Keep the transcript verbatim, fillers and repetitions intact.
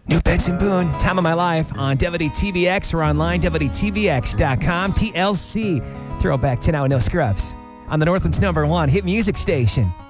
New Benson Boone, Time of My Life on W T V X or online, W T V X dot com. T L C, throwback ten hour no scrubs on the Northland's number one hit music station.